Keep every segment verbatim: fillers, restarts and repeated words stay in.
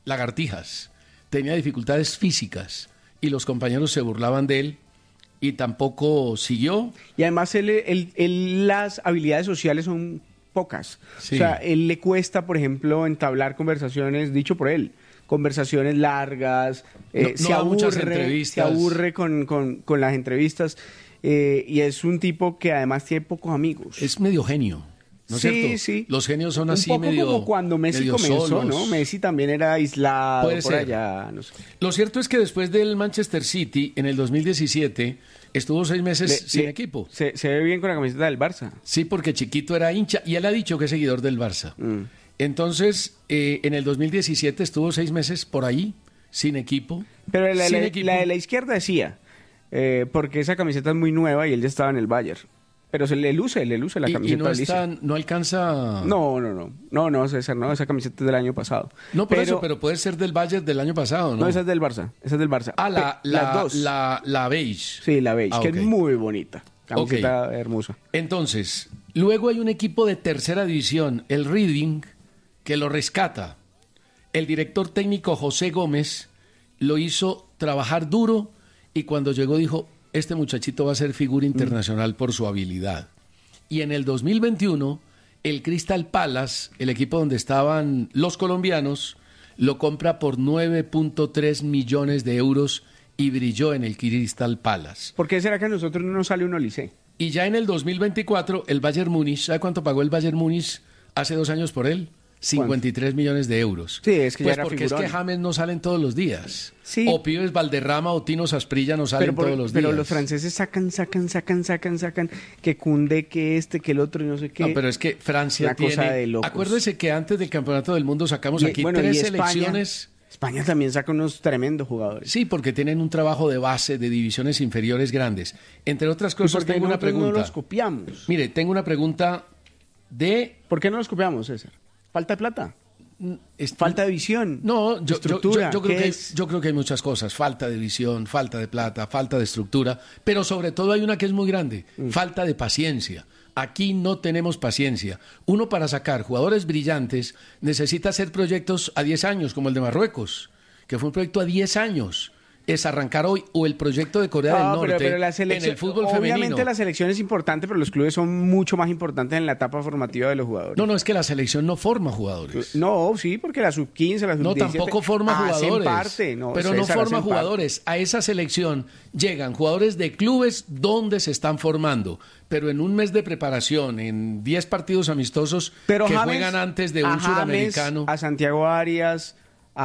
lagartijas, tenía dificultades físicas y los compañeros se burlaban de él y tampoco siguió. Y además él, él, él las habilidades sociales son pocas. Sí. O sea, él le cuesta, por ejemplo, entablar conversaciones, dicho por él, conversaciones largas, eh, no, se, no aburre, muchas entrevistas. se aburre con, con, con las entrevistas eh, y es un tipo que además tiene pocos amigos. Es medio genio, ¿no es sí, cierto? Sí, Los genios son un así poco medio como cuando Messi comenzó, solos. ¿no? Messi también era aislado Puede por ser. allá. No sé. Lo cierto es que después del Manchester City, en el dos mil diecisiete, estuvo seis meses Le, sin le, equipo. Se, se ve bien con la camiseta del Barça. Sí, porque Chiquito era hincha y él ha dicho que es seguidor del Barça. Mm. Entonces, eh, en el dos mil diecisiete estuvo seis meses por ahí, sin equipo. Pero la, sin la, equipo. la de la izquierda decía, eh, porque esa camiseta es muy nueva y él ya estaba en el Bayern. Pero se le luce, le luce la y, camiseta. Y no, está, no alcanza... No, no, no. No, no, César, no. Esa camiseta es del año pasado. No, por pero, eso, pero puede ser del Bayern del año pasado, ¿no? No, esa es del Barça. Esa es del Barça. Ah, la, Pe la, las dos. La, la beige. Sí, la beige, ah, que okay. es muy bonita. Camiseta okay. hermosa. Entonces, luego hay un equipo de tercera división, el Reading, que lo rescata. El director técnico José Gómez lo hizo trabajar duro y cuando llegó dijo, este muchachito va a ser figura internacional mm. por su habilidad. Y en el dos mil veintiuno, el Crystal Palace, el equipo donde estaban los colombianos, lo compra por nueve punto tres millones de euros y brilló en el Crystal Palace. ¿Por qué será que a nosotros no nos sale uno Olise? Y ya en el dos mil veinticuatro, el Bayern Múnich, ¿sabe cuánto pagó el Bayern Múnich hace dos años por él? cincuenta y tres millones de euros. Sí, es que pues ya era porque figurón. es que James no salen todos los días. Sí. O Pibes Valderrama o Tino Asprilla no salen pero por, todos los pero días. Pero los franceses sacan, sacan, sacan, sacan, sacan, que Koundé, que este, que el otro y no sé qué. No, pero es que Francia Una tiene... cosa de locos. Acuérdese que antes del Campeonato del Mundo sacamos y, aquí bueno, tres y España, selecciones... España también saca unos tremendos jugadores. Sí, porque tienen un trabajo de base de divisiones inferiores grandes. Entre otras cosas, tengo una pregunta. ¿Por qué no los copiamos? Mire, tengo una pregunta de... ¿Por qué no los copiamos, César? ¿Falta de plata? Es, falta de visión. No, yo, estructura, yo, yo, yo, creo que, es? yo creo que hay muchas cosas. Falta de visión, falta de plata, falta de estructura, pero sobre todo hay una que es muy grande, mm. falta de paciencia. Aquí no tenemos paciencia. Uno para sacar jugadores brillantes necesita hacer proyectos a diez años, como el de Marruecos, que fue un proyecto a diez años. Es arrancar hoy, o el proyecto de Corea no, del Norte pero, pero la en el fútbol obviamente femenino. Obviamente la selección es importante, pero los clubes son mucho más importantes en la etapa formativa de los jugadores. No, no, es que la selección no forma jugadores. No, sí, porque la sub quince, la sub diecisiete... No, tampoco forma jugadores. Parte, no, pero César, no forma jugadores. Parte. A esa selección llegan jugadores de clubes donde se están formando. Pero en un mes de preparación, en diez partidos amistosos pero que James, juegan antes de un a James, suramericano. A Santiago Arias...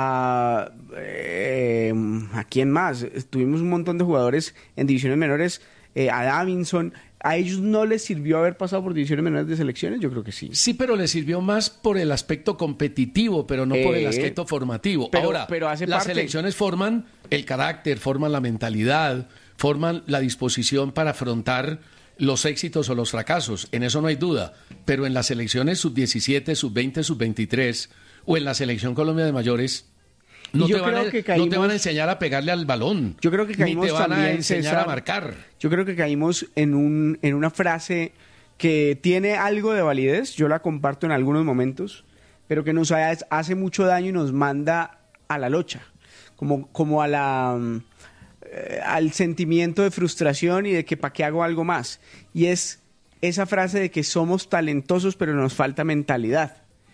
A, eh, ¿a quién más? Tuvimos un montón de jugadores en divisiones menores, eh, a Davinson. ¿A ellos no les sirvió haber pasado por divisiones menores de selecciones? Yo creo que sí. Sí, pero les sirvió más por el aspecto competitivo, pero no eh, por el aspecto formativo. Pero, Ahora, pero hace las parte. selecciones forman el carácter, forman la mentalidad, forman la disposición para afrontar los éxitos o los fracasos. En eso no hay duda. Pero en las selecciones sub diecisiete, sub veinte, sub veintitrés... o en la Selección Colombia de mayores, no te, van a, caímos, no te van a enseñar a pegarle al balón. Yo creo que caímos ni te van también, a enseñar César, a marcar. Yo creo que caímos en, un, en una frase que tiene algo de validez, yo la comparto en algunos momentos, pero que nos hace mucho daño y nos manda a la locha, como, como a la, eh, al sentimiento de frustración y de que para qué hago algo más. Y es esa frase de que somos talentosos pero nos falta mentalidad.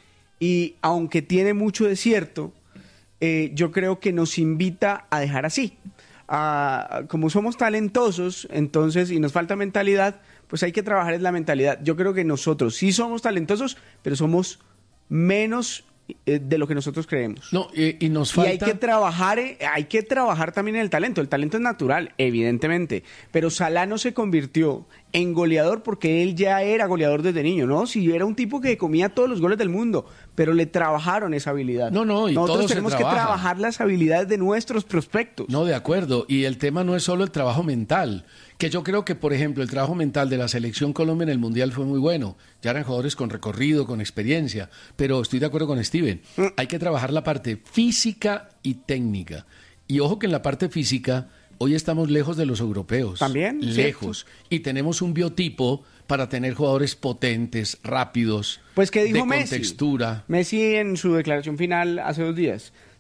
Y aunque tiene mucho de cierto, eh, yo creo que nos invita a dejar así. Ah, como somos talentosos, entonces, y nos falta mentalidad, pues hay que trabajar en la mentalidad. Yo creo que nosotros sí somos talentosos, pero somos menos eh, de lo que nosotros creemos. No, y, y nos falta... Y hay que trabajar, eh, hay que trabajar también en el talento. El talento es natural, evidentemente, pero Salah no se convirtió en goleador porque él ya era goleador desde niño, ¿no? Si era un tipo que comía todos los goles del mundo, pero le trabajaron esa habilidad. No, no, y nosotros todo tenemos se que trabaja. trabajar las habilidades de nuestros prospectos. No, de acuerdo. Y el tema no es solo el trabajo mental, que yo creo que, por ejemplo, el trabajo mental de la Selección Colombia en el Mundial fue muy bueno. Ya eran jugadores con recorrido, con experiencia, pero estoy de acuerdo con Steven. Mm. Hay que trabajar la parte física y técnica. Y ojo que en la parte física... hoy estamos lejos de los europeos. También. Lejos. ¿Cierto? Y tenemos un biotipo para tener jugadores potentes, rápidos, pues, ¿qué dijo de Messi? contextura. Messi en su declaración final hace dos días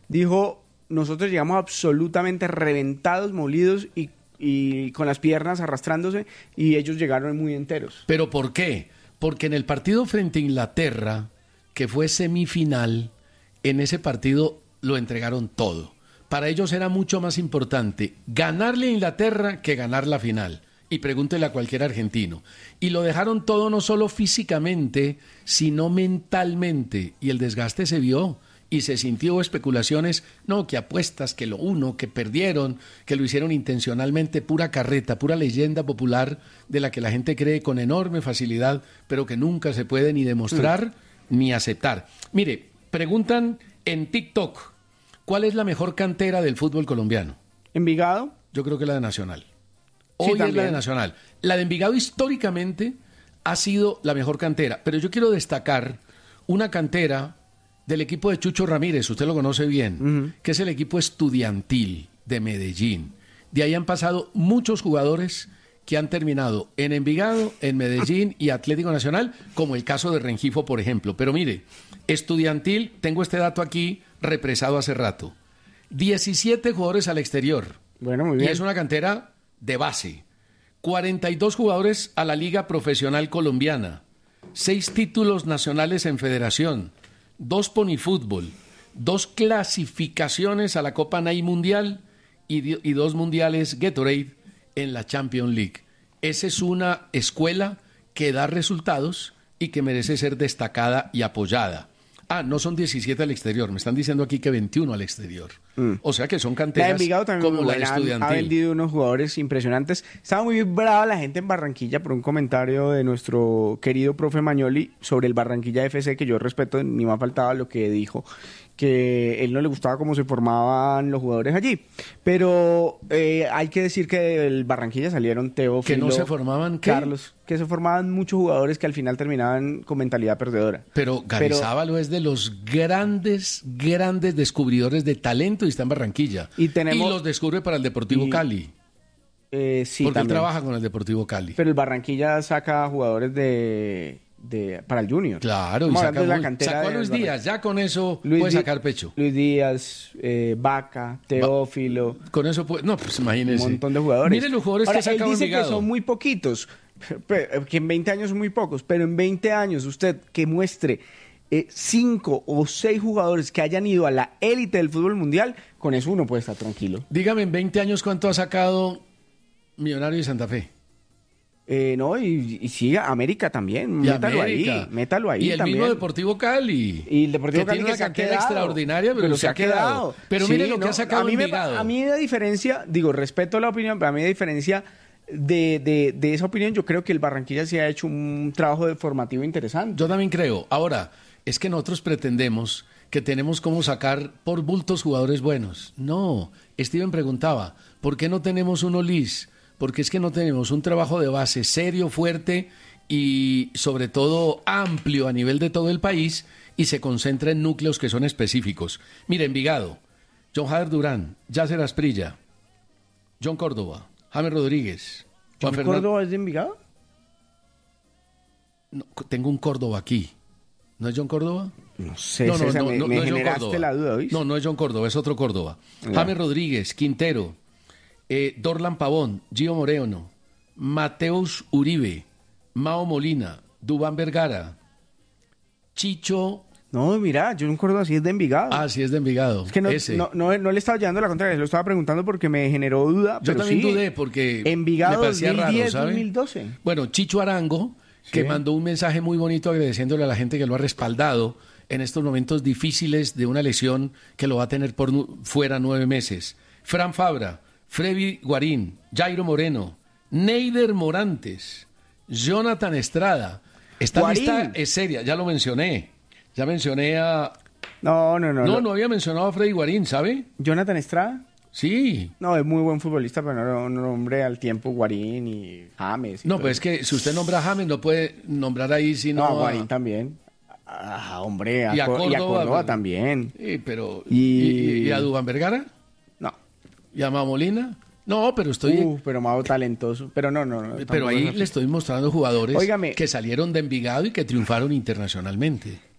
dijo, nosotros llegamos absolutamente reventados, molidos y, y con las piernas arrastrándose, y ellos llegaron muy enteros. ¿Pero por qué? Porque en el partido frente a Inglaterra, que fue semifinal, en ese partido lo entregaron todo. Para ellos era mucho más importante ganarle a Inglaterra que ganar la final. Y pregúntele a cualquier argentino. Y lo dejaron todo no solo físicamente, sino mentalmente. Y el desgaste se vio y se sintió especulaciones, no, que apuestas, que lo uno, que perdieron, que lo hicieron intencionalmente, pura carreta, pura leyenda popular de la que la gente cree con enorme facilidad, pero que nunca se puede ni demostrar mm. ni aceptar. Mire, preguntan en TikTok, ¿cuál es la mejor cantera del fútbol colombiano? ¿Envigado? Yo creo que la de Nacional. Hoy Sí, es la de Nacional. La de Envigado históricamente ha sido la mejor cantera, pero yo quiero destacar una cantera del equipo de Chucho Ramírez, usted lo conoce bien, uh-huh. que es el equipo estudiantil de Medellín. De ahí han pasado muchos jugadores que han terminado en Envigado, en Medellín y Atlético Nacional, como el caso de Rengifo, por ejemplo. Pero mire, estudiantil, tengo este dato aquí represado hace rato. diecisiete jugadores al exterior. Bueno, muy bien. Y es una cantera de base. cuarenta y dos jugadores a la Liga Profesional Colombiana. seis títulos nacionales en federación. dos ponifútbol. dos clasificaciones a la Copa Nike Mundial y, y dos mundiales Gatorade en la Champions League. Esa es una escuela que da resultados y que merece ser destacada y apoyada. Ah, no son diecisiete al exterior, me están diciendo aquí que veintiuno al exterior. Mm. O sea que son canteras la Envigado también como muy la estudiantil. Ha vendido unos jugadores impresionantes. Estaba muy brava la gente en Barranquilla por un comentario de nuestro querido profe Mañoli sobre el Barranquilla F C, que yo respeto, ni me faltaba lo que dijo, que él no le gustaba cómo se formaban los jugadores allí. Pero eh, hay que decir que del Barranquilla salieron Teo, ¿Que no se formaban qué? Carlos, que se formaban muchos jugadores que al final terminaban con mentalidad perdedora. Pero Garizábalo Pero, es de los grandes, grandes descubridores de talento y está en Barranquilla. Y, tenemos, y los descubre para el Deportivo y, Cali. Eh, sí, porque también. él trabaja con el Deportivo Cali. Pero el Barranquilla saca jugadores de... De, para el Junior. Claro, y saca la cantera sacó a Luis Díaz, ya con eso Luis puede sacar pecho. Luis Díaz, eh, Vaca, Teófilo. Va, con eso puede, no, pues imagínese. Un montón de jugadores. Mire los jugadores Ahora, que saca él dice Envigado. Que son muy poquitos, que en veinte años son muy pocos, pero en veinte años usted que muestre eh, cinco o seis jugadores que hayan ido a la élite del fútbol mundial, con eso uno puede estar tranquilo. Dígame, en veinte años, ¿cuánto ha sacado Millonario de Santa Fe? Eh, no, y, y sí, América también, y métalo América. ahí, métalo ahí y el también. mismo Deportivo Cali. Y el Deportivo que Cali tiene que una se ha cantera quedado, extraordinaria, pero, pero se ha quedado. quedado. Pero sí, mire lo no, que ha sacado a mí, me, Envigado. a mí de diferencia, digo, respeto la opinión, pero a mí de diferencia de, de, de esa opinión, yo creo que el Barranquilla sí ha hecho un trabajo de formativo interesante. Yo también creo. Ahora, es que nosotros pretendemos que tenemos cómo sacar por bultos jugadores buenos. No, Steven preguntaba, ¿por qué no tenemos un Olis? Porque es que no tenemos un trabajo de base serio, fuerte y sobre todo amplio a nivel de todo el país y se concentra en núcleos que son específicos. Mire, Envigado, John Jader Durán, Yasser Asprilla, John Córdoba, James Rodríguez. ¿John Fernando... Córdoba es de Envigado? No, tengo un Córdoba aquí. ¿No es John Córdoba? No sé, no, no, César, no, me, no, me no es John generaste Córdoba. la duda, ¿oíste? No, no es John Córdoba, es otro Córdoba. No. James Rodríguez, Quintero, eh, Dorlan Pavón, Gio Moreno, Mateus Uribe, Mao Molina, Dubán Vergara, Chicho... No, mira, yo no acuerdo así, es de Envigado. Ah, sí, es de Envigado. Es que no, no, no, no le estaba llevando la contraria, se lo estaba preguntando porque me generó duda. Yo pero también sí, dudé porque Envigado me parecía dos mil diez, raro, ¿sabe? dos mil doce. Bueno, Chicho Arango, que sí. mandó un mensaje muy bonito agradeciéndole a la gente que lo ha respaldado en estos momentos difíciles de una lesión que lo va a tener por nu- fuera nueve meses. Fran Fabra, Freddy Guarín, Jairo Moreno, Neider Morantes, Jonathan Estrada. Esta Guarín. lista es seria, ya lo mencioné. Ya mencioné a... No, no, no. No, no, no había mencionado a Freddy Guarín, ¿sabe? ¿Jonathan Estrada? Sí. No, es muy buen futbolista, pero no, no nombre al tiempo Guarín y James. Y no, pues es que si usted nombra a James, no puede nombrar ahí sino no, a a Guarín también. Ah, hombre, a, y a Córdoba, Córdoba, y a Córdoba pero, también. Sí, pero... Y... ¿Y, y a Dubán Vergara? No. ¿Y a Mao Molina? No, pero estoy... Uh, pero Mao talentoso. Pero no, no, no. Pero ahí le estoy mostrando jugadores Óigame, que salieron de Envigado y que triunfaron internacionalmente.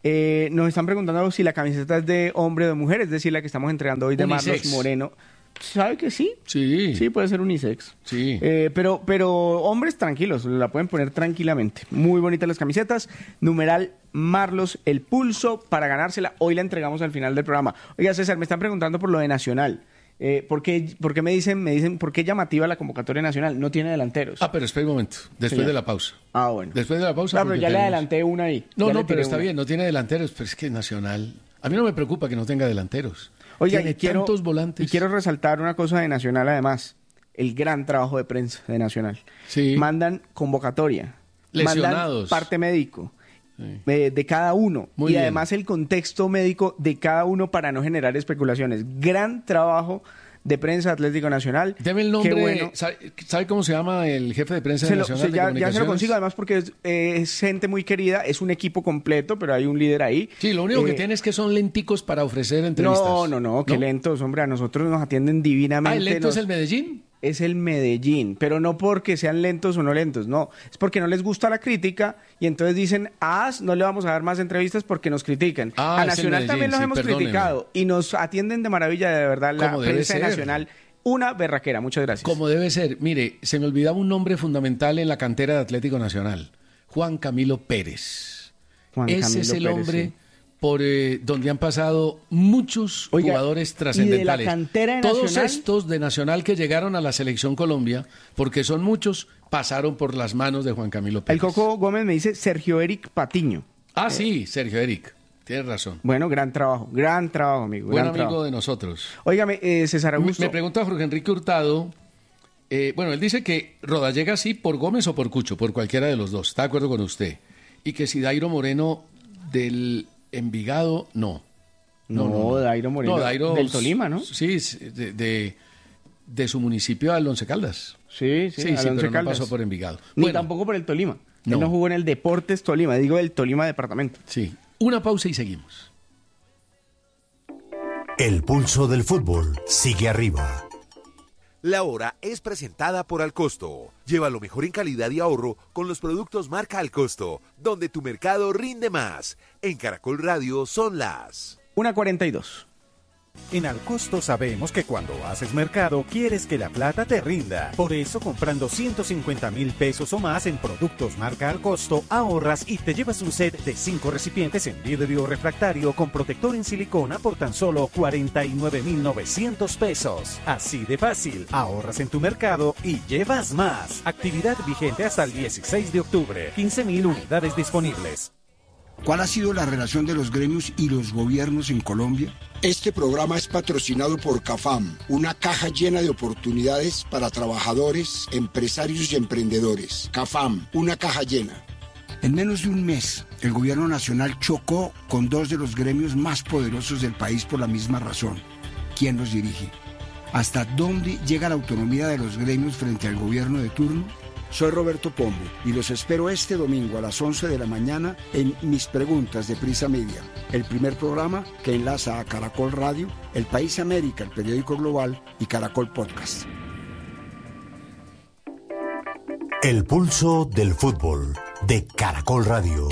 Eh, nos están preguntando si la camiseta es de hombre o de mujer, es decir, la que estamos entregando hoy de Unisex. Marlos Moreno. ¿Sabe que sí? Sí. Sí, puede ser unisex. Sí. Eh, pero, pero hombres tranquilos, la pueden poner tranquilamente. Muy bonitas las camisetas. Numeral Marlos, el pulso para ganársela. Hoy la entregamos al final del programa. Oiga, César, me están preguntando por lo de Nacional. Eh, ¿por qué, por qué me dicen, me dicen, por qué llamativa la convocatoria nacional? No tiene delanteros. Ah, pero espera un momento, después Señor. de la pausa. Ah, bueno. Después de la pausa. Claro, pero porque ya le tenemos- adelanté una ahí. No, Ya no, le pero tiré está una. bien, no tiene delanteros, pero es que Nacional... A mí no me preocupa que no tenga delanteros. Oiga, tiene y quiero, tantos volantes. y quiero resaltar una cosa de Nacional, además. El gran trabajo de prensa de Nacional. Sí. Mandan convocatoria. Lesionados. Mandan parte médico. Sí. eh, de cada uno. Muy y bien. además el contexto médico de cada uno para no generar especulaciones. Gran trabajo de prensa Atlético Nacional. Deme el nombre. Qué bueno. ¿sabe, sabe cómo se llama el jefe de prensa Se de lo- Nacional se- de ya, ya se lo Comunicaciones? consigo, además porque es, eh, es gente muy querida, es un equipo completo, pero hay un líder ahí. Sí, lo único que Eh, tiene es que son lenticos para ofrecer entrevistas. No, no, no, qué lentos, hombre, a nosotros nos atienden divinamente. Ah, ¿el lento nos- es el Medellín? es el Medellín, pero no porque sean lentos o no lentos, no, es porque no les gusta la crítica y entonces dicen, a AS no le vamos a dar más entrevistas porque nos critican. Ah, a es el Nacional Medellín, también los sí, hemos perdóneme. criticado y nos atienden de maravilla, de verdad, la Como debe prensa de ser. Nacional. Una berraquera, muchas gracias. Como debe ser. Mire, se me olvidaba un nombre fundamental en la cantera de Atlético Nacional. Juan Camilo Pérez. Juan Ese Camilo es el Pérez, hombre sí. por eh, donde han pasado muchos Oiga, jugadores y de la trascendentales. cantera de Todos Nacional- estos de Nacional que llegaron a la Selección Colombia, porque son muchos, pasaron por las manos de Juan Camilo Pérez. El Coco Gómez me dice Sergio Eric Patiño. Ah, sí, Sergio Eric. Tienes razón. Bueno, gran trabajo, gran trabajo, amigo. Buen gran amigo trabajo. de nosotros. Óigame, eh, César Me, Augusto. me pregunta Jorge Enrique Hurtado. eh, bueno, él dice que Rodallega sí por Gómez o por Cucho, por cualquiera de los dos. Está de acuerdo con usted. Y que si Dairo Moreno del Envigado, no. No, Dairo Moreno, del Tolima, ¿no? Sí, de, de, de su municipio al Once Caldas. Sí, sí, Sí, al sí, Once pero no Caldas. pasó por Envigado. Ni Bueno, tampoco por el Tolima. No. Él no jugó en el Deportes Tolima, digo el Tolima Departamento. sí. Una pausa y seguimos. El pulso del fútbol sigue arriba. La hora es presentada por Alcosto. Lleva lo mejor en calidad y ahorro con los productos marca Alcosto, donde tu mercado rinde más. En Caracol Radio son las... una cuarenta y dos. En Alcosto sabemos que cuando haces mercado quieres que la plata te rinda. Por eso comprando ciento cincuenta mil pesos o más en productos marca Alcosto ahorras y te llevas un set de cinco recipientes en vidrio refractario con protector en silicona por tan solo cuarenta y nueve mil novecientos pesos. Así de fácil, ahorras en tu mercado y llevas más. Actividad vigente hasta el dieciséis de octubre. quince mil unidades disponibles. ¿Cuál ha sido la relación de los gremios y los gobiernos en Colombia? Este programa es patrocinado por CAFAM, una caja llena de oportunidades para trabajadores, empresarios y emprendedores. CAFAM, una caja llena. En menos de un mes, el gobierno nacional chocó con dos de los gremios más poderosos del país por la misma razón. ¿Quién los dirige? ¿Hasta dónde llega la autonomía de los gremios frente al gobierno de turno? Soy Roberto Pombo y los espero este domingo a las once de la mañana en Mis Preguntas de Prisa Media, el primer programa que enlaza a Caracol Radio, El País América, el periódico global y Caracol Podcast. El pulso del fútbol de Caracol Radio.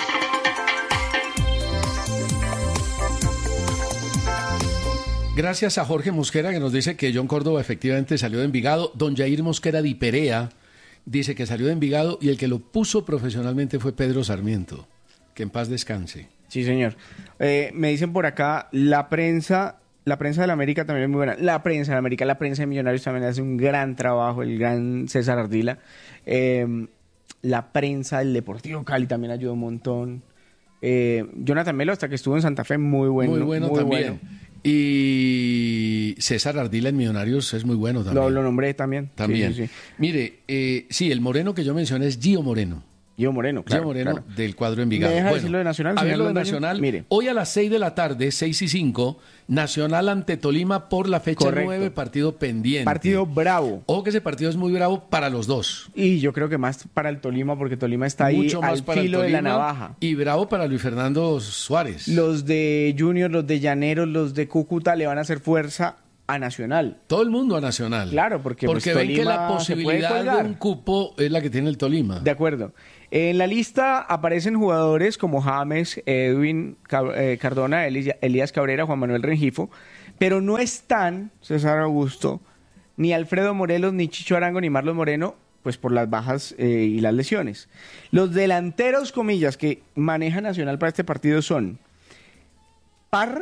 Gracias a Jorge Mosquera que nos dice que John Córdoba efectivamente salió de Envigado. Don Jair Mosquera de Perea dice que salió de Envigado y el que lo puso profesionalmente fue Pedro Sarmiento. Que en paz descanse. Sí, señor. Eh, me dicen por acá, la prensa, la prensa de la América también es muy buena. La prensa de la América, la prensa de Millonarios también hace un gran trabajo, el gran César Ardila. Eh, la prensa del Deportivo Cali también ayudó un montón. Eh, Jonathan Melo, hasta que estuvo en Santa Fe, muy bueno. Muy bueno muy también. bueno. Y César Ardila en Millonarios es muy bueno también. Lo, lo nombré también. También. Sí, sí, sí. Mire, eh, sí, el moreno que yo mencioné es Gio Moreno. Gio Moreno, claro. Gio Moreno claro. del cuadro Envigado. ¿Me deja decir lo de Nacional, A ver señor lo de Londoño? Nacional. Mire. Hoy a las seis de la tarde, seis y cinco, Nacional ante Tolima por la fecha Correcto. nueve, partido pendiente. Partido bravo. Ojo que ese partido es muy bravo para los dos. Y yo creo que más para el Tolima, porque Tolima está ahí Mucho más al para el filo de la Tolima navaja. y bravo para Luis Fernando Suárez. Los de Junior, los de Llaneros, los de Cúcuta le van a hacer fuerza a Nacional. Todo el mundo a Nacional. Claro, porque, porque pues, ven que la Tolima se puede posibilidad de colgar. un cupo es la que tiene el Tolima. De acuerdo. En la lista aparecen jugadores como James, Edwin Cab- eh, Cardona, Eli- Elías Cabrera, Juan Manuel Rengifo, pero no están César Augusto, ni Alfredo Morelos, ni Chicho Arango, ni Marlos Moreno, pues por las bajas eh, y las lesiones. Los delanteros, comillas, que maneja Nacional para este partido son Parra,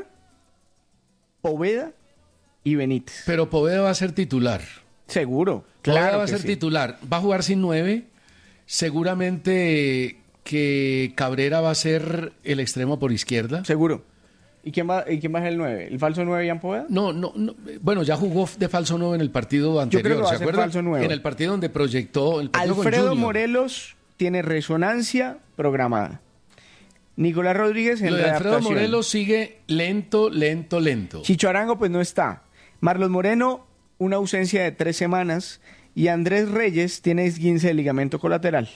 Poveda y Benítez. Pero Poveda va a ser titular. Seguro, Poveda claro va a que ser sí. titular. Va a jugar sin nueve. Seguramente que Cabrera va a ser el extremo por izquierda. Seguro. ¿Y quién va, y quién va a ser el nueve? ¿El falso nueve Ian Poveda? No, no, no. Bueno, ya jugó de falso nueve en el partido anterior. creo que va a ¿Se ser acuerda? falso nueve. En el partido donde proyectó el partido con Alfredo Junior. Morelos tiene resonancia programada. Nicolás Rodríguez en Lo de Alfredo readaptación. Morelos sigue lento, lento, lento. Chicho Arango pues no está. Marlos Moreno, una ausencia de tres semanas. Y Andrés Reyes tiene esguince de ligamento colateral.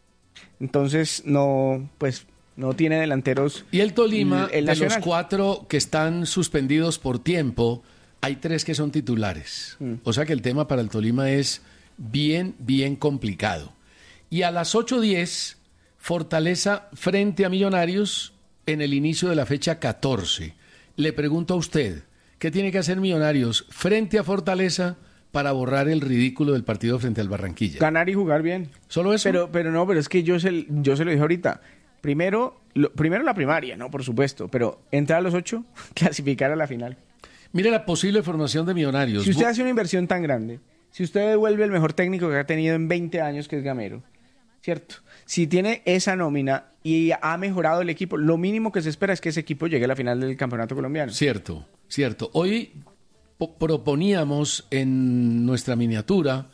Entonces no, pues no tiene delanteros. Y el Tolima, El- el de los Nacional. cuatro que están suspendidos por tiempo, hay tres que son titulares. Mm. O sea que el tema para el Tolima es bien, bien complicado. Y a las ocho diez, Fortaleza frente a Millonarios en el inicio de la fecha catorce. Le pregunto a usted, ¿qué tiene que hacer Millonarios frente a Fortaleza para borrar el ridículo del partido frente al Barranquilla? Ganar y jugar bien. ¿Solo eso? Pero, pero no, pero es que yo se, yo se lo dije ahorita. Primero, lo, primero la primaria, ¿no? Por supuesto. Pero entrar a los ocho, clasificar a la final. Mire la posible formación de Millonarios. Si usted Bu- hace una inversión tan grande, si usted devuelve el mejor técnico que ha tenido en veinte años, que es Gamero, ¿cierto? Si tiene esa nómina y ha mejorado el equipo, lo mínimo que se espera es que ese equipo llegue a la final del campeonato colombiano. Cierto, cierto. Hoy po- proponíamos en nuestra miniatura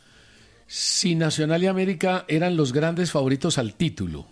si Nacional y América eran los grandes favoritos al título.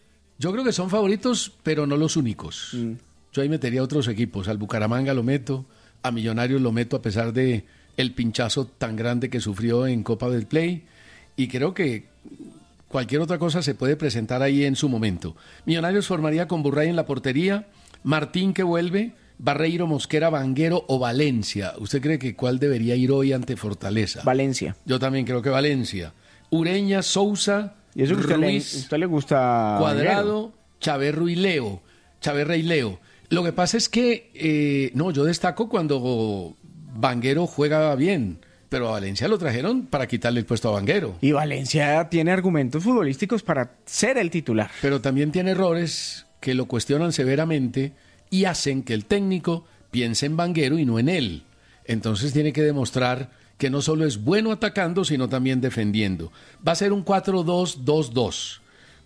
Yo creo que son favoritos, pero no los únicos. Mm. Yo ahí metería a otros equipos. Al Bucaramanga lo meto, a Millonarios lo meto a pesar de el pinchazo tan grande que sufrió en Copa del Play. Y creo que cualquier otra cosa se puede presentar ahí en su momento. Millonarios formaría con Burray en la portería, Martín que vuelve, Barreiro, Mosquera, Vanguero o Valencia. ¿Usted cree que cuál debería ir hoy ante Fortaleza? Valencia. Yo también creo que Valencia. Ureña, Sousa, Y eso que usted le, Ruiz, usted le gusta. Cuadrado, Chaverro y Leo. Chaverra y Leo. Lo que pasa es que, eh, no, yo destaco cuando Vanguero juega bien, pero a Valencia lo trajeron para quitarle el puesto a Vanguero. Y Valencia tiene argumentos futbolísticos para ser el titular. Pero también tiene errores que lo cuestionan severamente y hacen que el técnico piense en Vanguero y no en él. Entonces tiene que demostrar que no solo es bueno atacando, sino también defendiendo. Va a ser un cuatro dos dos dos,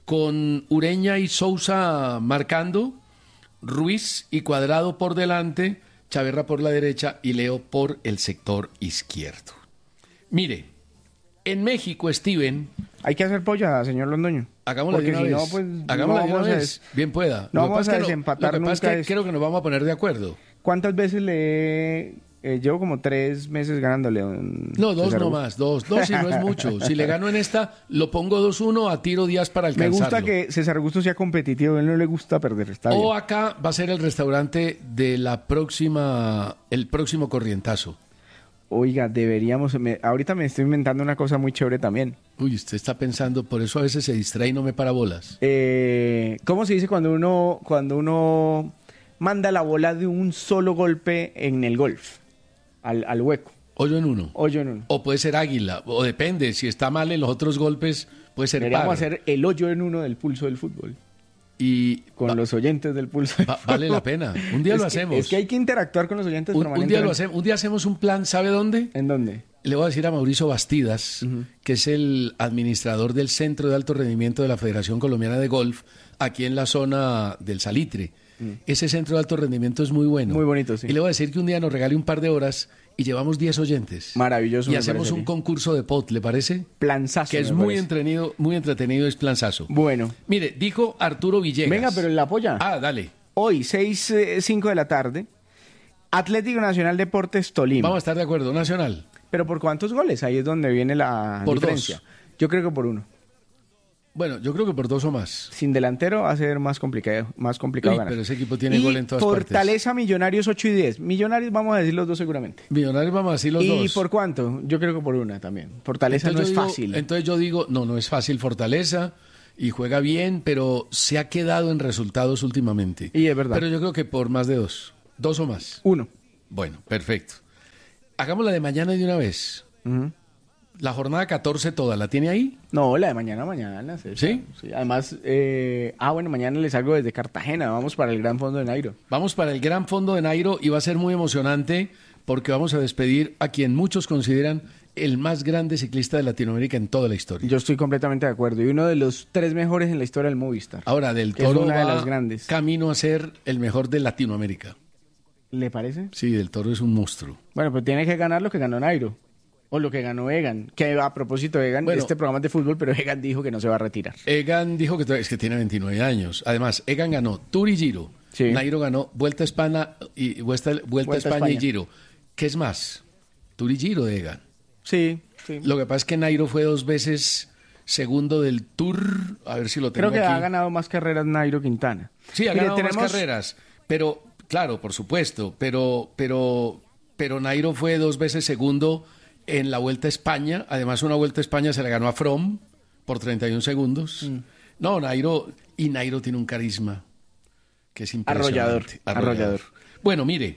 con Ureña y Sousa marcando, Ruiz y Cuadrado por delante, Chaverra por la derecha y Leo por el sector izquierdo. Mire, en México, Steven, Hay que hacer polla, señor Londoño. hagámosla de Porque una si vez. no, pues, Hagámosla no de una vamos a vez. des- Bien pueda. no Lo que vamos pasa a es que desempatar Lo que pasa es nunca que es- creo que nos vamos a poner de acuerdo. ¿Cuántas veces le eh, llevo como tres meses ganándole? don No, dos César no Augusto? más. Dos, dos y no es mucho. Si le gano en esta, lo pongo dos uno a Tiro Díaz para Me alcanzarlo. gusta que César Augusto sea competitivo, a él no le gusta perder, está bien. O acá va a ser el restaurante de la próxima, el próximo corrientazo. Oiga, deberíamos, me- ahorita me estoy inventando una cosa muy chévere también. Uy, usted está pensando, por eso a veces se distrae y no me para bolas. Eh, ¿Cómo se dice cuando uno, cuando uno manda la bola de un solo golpe en el golf? Al, al hueco, Hoyo en uno. hoyo en uno. O puede ser águila, o depende, si está mal en los otros golpes, puede ser Deberíamos par. hacer el hoyo en uno del pulso del fútbol. Y Con va- los oyentes del pulso del va- fútbol. vale la pena. Un día Es lo que- hacemos. Es que hay que interactuar con los oyentes Un, un día lo permanentemente. hacemos. Un día hacemos un plan, ¿sabe dónde? ¿En dónde? Le voy a decir a Mauricio Bastidas, que es el administrador del Centro de Alto Rendimiento de la Federación Colombiana de Golf, aquí en la zona del Salitre. Ese centro de alto rendimiento es muy bueno. Muy bonito, sí. Y le voy a decir que un día nos regale un par de horas y llevamos diez oyentes. Maravilloso. Y me hacemos parece a un mí. concurso de pot, ¿le parece? Planzazo. Que es me muy parece. entretenido, muy entretenido, es planzazo. Bueno. Mire, dijo Arturo Villegas. Venga, pero la apoya. Ah, dale. Hoy, seis, cinco de la tarde, Atlético Nacional Deportes Tolima. Vamos a estar de acuerdo. Nacional. ¿Pero por cuántos goles? Ahí es donde viene la Por diferencia. dos. Yo creo que por uno. Bueno, yo creo que por dos o más. Sin delantero va a ser más complicado, más complicado Uy, ganar. pero ese equipo tiene y gol en todas Fortaleza partes. Millonarios ocho y diez. Millonarios vamos a decir los dos seguramente. Millonarios vamos a decir los ¿Y dos. por cuánto? Yo creo que por una también. Fortaleza Entonces no yo es digo- fácil. Entonces yo digo, no, no es fácil Fortaleza y juega bien, pero se ha quedado en resultados últimamente. Y es verdad. Pero yo creo que por más de dos. Dos o más. Uno. Bueno, perfecto. Hagamos la de mañana de una vez. Ujú. La jornada catorce toda, ¿la tiene ahí? No, la de mañana, mañana. César. ¿Sí? Además, eh, ah, bueno, mañana les salgo desde Cartagena. Vamos para el Gran Fondo de Nairo. Vamos para el Gran Fondo de Nairo y va a ser muy emocionante porque vamos a despedir a quien muchos consideran el más grande ciclista de Latinoamérica en toda la historia. Yo estoy completamente de acuerdo. Y uno de los tres mejores en la historia del Movistar. Ahora, Del que es Toro una de va las grandes. camino a ser el mejor de Latinoamérica. ¿Le parece? Sí, Del Toro es un monstruo. Bueno, pues tiene que ganar lo que ganó Nairo. O lo que ganó Egan. Que a propósito de Egan, Bueno. este programa es de fútbol, pero Egan dijo que no se va a retirar. Egan dijo que, es que tiene veintinueve años. Además, Egan ganó Tour y Giro. Sí. Nairo ganó Vuelta a España y Vuelta, Vuelta, Vuelta a a España, España. y Giro. ¿Qué es más? Tour y Giro de Egan. Sí, sí. Lo que pasa es que Nairo fue dos veces segundo del Tour. A ver si lo tengo Creo que aquí. ha ganado más carreras Nairo Quintana. Sí, ha Mire, ganado tenemos- más carreras. Pero, claro, por supuesto. Pero, pero, pero Nairo fue dos veces segundo en la Vuelta a España. Además, una Vuelta a España se la ganó a Fromm por treinta y un segundos. Mm. No, Nairo. Y Nairo tiene un carisma que es impresionante. Arrollador, arrollador. Bueno, mire.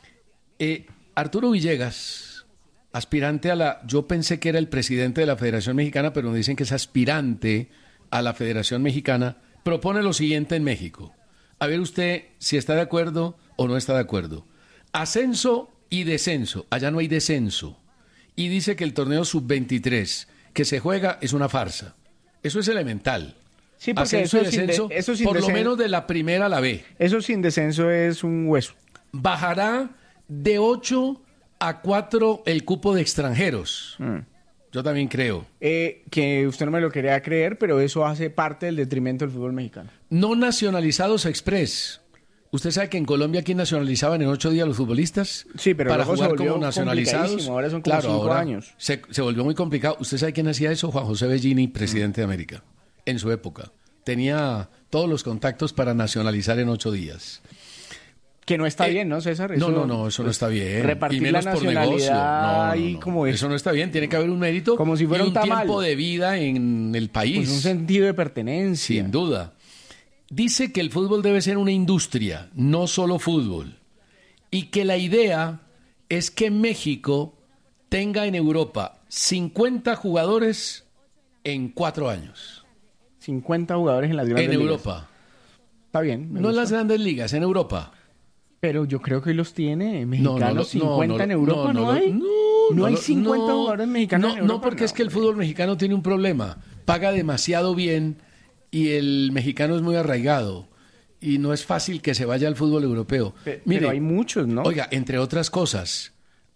eh, Arturo Villegas, aspirante a la... Yo pensé que era el presidente de la Federación Mexicana, pero me dicen que es aspirante a la Federación Mexicana, propone lo siguiente en México. A ver usted si está de acuerdo o no está de acuerdo. Ascenso y descenso. Allá no hay descenso. Y dice que el torneo sub veintitrés que se juega es una farsa. Eso es elemental. Sí, porque Ascenso eso y sin de- descenso, eso sin por lo descen- menos de la primera a la B. Eso sin descenso es un hueso. Bajará de ocho a cuatro el cupo de extranjeros. Yo también creo. Eh, que usted no me lo quería creer, pero eso hace parte del detrimento del fútbol mexicano. No nacionalizados express. ¿Usted sabe que en Colombia aquí nacionalizaban en ocho días los futbolistas? Sí, pero para luego se jugar volvió como nacionalizados. complicadísimo, ahora son como cinco ahora años. Se, se volvió muy complicado. ¿Usted sabe quién hacía eso? Juan José Bellini, presidente de América, en su época. Tenía todos los contactos para nacionalizar en ocho días. Que no está Eh, bien, ¿no, César? No, Eso- no, no, eso no está bien. Repartir y menos la por negocio. nacionalidad No, no, ahí no. como es. Eso no está bien. Tiene que haber un mérito Como si fuera y un un tamal. tiempo de vida en el país. Pues un sentido de pertenencia. Sin duda. Dice que el fútbol debe ser una industria, no solo fútbol. Y que la idea es que México tenga en Europa cincuenta jugadores en cuatro años. cincuenta jugadores en las grandes En ligas. Europa. Está bien. me No en gusta. las grandes ligas, en Europa. Pero yo creo que hoy los tiene No, mexicanos no, no, cincuenta no, en no, Europa, ¿no, no, hay? No, no hay lo- cincuenta no, jugadores mexicanos no, en Europa. No, porque es que el fútbol mexicano tiene un problema. Paga demasiado bien y el mexicano es muy arraigado. Y no es fácil que se vaya al fútbol europeo. Pe- Mire, pero hay muchos, ¿no? Oiga, entre otras cosas,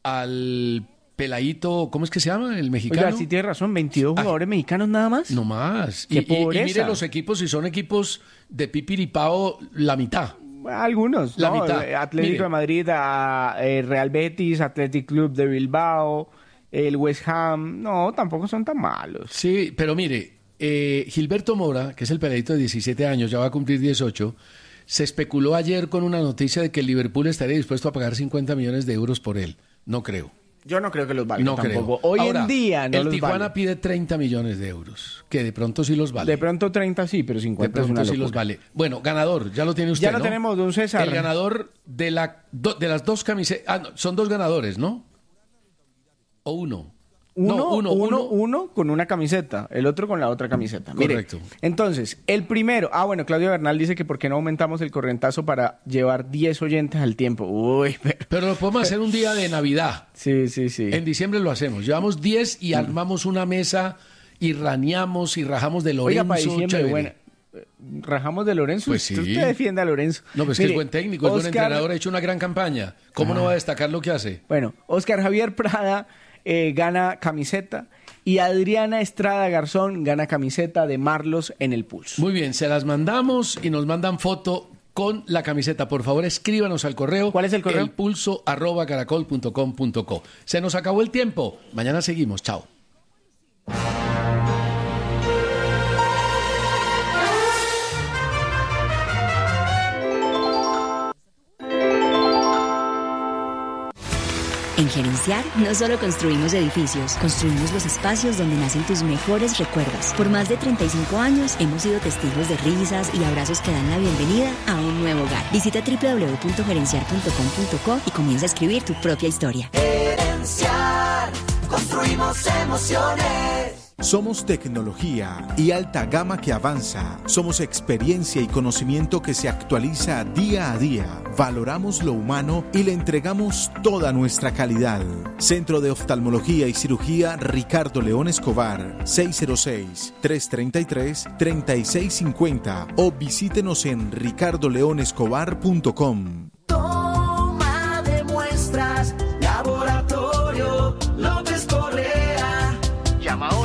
al peladito, ¿cómo es que se llama? El mexicano. Oiga, sí tiene razón, veintidós Ah. jugadores mexicanos nada más. No más. ¡Qué Y, y- y pobreza! mire los equipos, si son equipos de pipiripao, la mitad. Algunos, La ¿no? mitad. Eh, Atlético Mire. de Madrid, a, eh, Real Betis, Athletic Club de Bilbao, el West Ham. No, tampoco son tan malos. Sí, pero mire, eh, Gilberto Mora, que es el peladito de diecisiete años, ya va a cumplir dieciocho, se especuló ayer con una noticia de que el Liverpool estaría dispuesto a pagar cincuenta millones de euros por él. No creo. Yo no creo que los valga No tampoco. creo. Hoy Ahora, en día no el los Tijuana vale. pide treinta millones de euros, que de pronto sí los vale. De pronto treinta sí, pero De cincuenta es pronto una sí locura. los vale. Bueno, ganador, ya lo tiene usted, Ya lo ¿no? tenemos, don César. El ganador de, la, do- de las dos camisetas... Ah, no, son dos ganadores, ¿no? ¿O uno? Uno, No, uno, uno, uno con una camiseta, el otro con la otra camiseta. Mire, Correcto. entonces, el primero, ah, bueno, Claudio Bernal dice que por qué no aumentamos el correntazo para llevar diez oyentes al tiempo. Uy, pero... Pero lo podemos hacer un día de Navidad. Sí, sí, sí. En diciembre lo hacemos. Llevamos diez y armamos una mesa y raneamos y rajamos de Lorenzo. Oiga, para diciembre, chévere. bueno, eh, rajamos de Lorenzo. Pues Usted- sí. Usted defiende a Lorenzo. No, pues que Mire, es buen técnico, es buen Oscar- entrenador, ha hecho una gran campaña. ¿Cómo no va a destacar lo que hace? Bueno, Oscar Javier Prada eh, gana camiseta y Adriana Estrada Garzón gana camiseta de Marlos en el Pulso. Muy bien, se las mandamos y nos mandan foto con la camiseta. Por favor, escríbanos al correo. ¿Cuál es el correo? elpulso arroba caracol punto com punto co. Se nos acabó el tiempo. Mañana seguimos. Chao. En Gerenciar, no solo construimos edificios, construimos los espacios donde nacen tus mejores recuerdos. Por más de treinta y cinco años, hemos sido testigos de risas y abrazos que dan la bienvenida a un nuevo hogar. Visita doble u doble u doble u punto gerenciar punto com punto co y comienza a escribir tu propia historia. Gerenciar, construimos emociones. Somos tecnología y alta gama que avanza. Somos experiencia y conocimiento que se actualiza día a día. Valoramos lo humano y le entregamos toda nuestra calidad. Centro de Oftalmología y Cirugía Ricardo León Escobar, seis cero seis, tres tres tres, tres seis cinco cero o visítenos en ricardo león escobar punto com. Toma de muestras, Laboratorio López Correa. Llama ahora